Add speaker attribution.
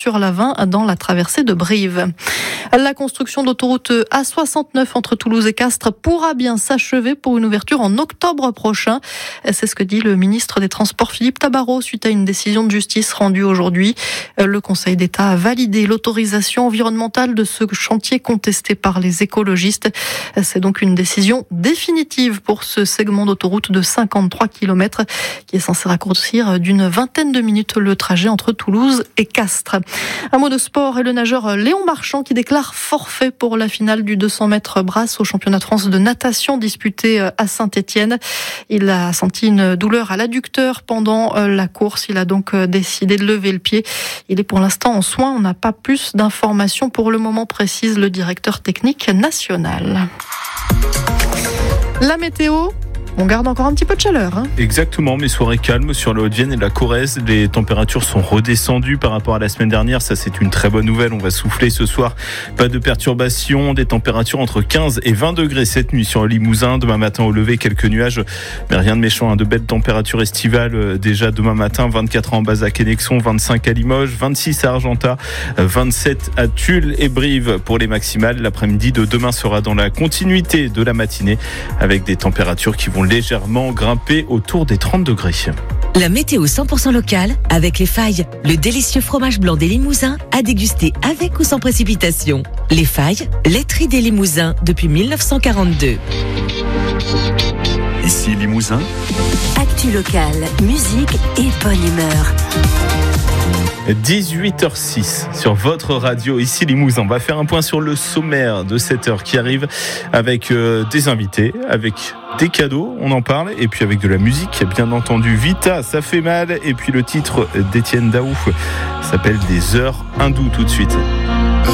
Speaker 1: sur la 20 dans la traversée de Brive. La construction d'autoroute A69 entre Toulouse et Castres pourra bien s'achever pour une ouverture en octobre prochain. C'est ce que dit le ministre des Transports Philippe Tabarot suite à une décision de justice rendue aujourd'hui. Le Conseil d'État a validé l'autorisation environnementale de ce chantier contesté par les écologistes. C'est donc une décision définitive pour ce segment d'autoroute de 53 km qui est censé raccourcir d'une vingtaine de minutes le trajet entre Toulouse et Castres. Un mot de sport et le nageur Léon Marchand qui déclare forfait pour la finale du 200 mètres brasse au championnat de France de natation disputé à Saint-Étienne. Il a senti une douleur à l'adducteur pendant la course. Il a donc décidé de lever le pied. Il est pour l'instant en soins. On n'a pas plus d'informations pour le moment, précise le directeur technique national. La météo. On garde encore un petit peu de chaleur.
Speaker 2: Exactement, mais soirée calme sur la Haute-Vienne et la Corrèze. Les températures sont redescendues par rapport à la semaine dernière. Ça, c'est une très bonne nouvelle. On va souffler ce soir. Pas de perturbations. Des températures entre 15 et 20 degrés cette nuit sur le Limousin. Demain matin au lever, quelques nuages. Mais rien de méchant. De belles températures estivales déjà demain matin. 24 en Bazac et Nexon, 25 à Limoges, 26 à Argentat, 27 à Tulle et Brive pour les maximales. L'après-midi de demain sera dans la continuité de la matinée avec des températures qui vont légèrement grimper autour des 30 degrés.
Speaker 3: La météo 100% locale avec Les Failles, le délicieux fromage blanc des Limousins à déguster avec ou sans précipitation. Les Failles, laiterie des Limousins depuis 1942.
Speaker 4: Ici Limousin.
Speaker 5: Actu locale, musique et bonne humeur.
Speaker 2: 18h06 sur votre radio, ici Limousin. On va faire un point sur le sommaire de cette heure qui arrive avec des invités, avec des cadeaux, on en parle, et puis avec de la musique, bien entendu. Vita, ça fait mal, et puis le titre d'Étienne Daou s'appelle Des heures hindoues tout de suite.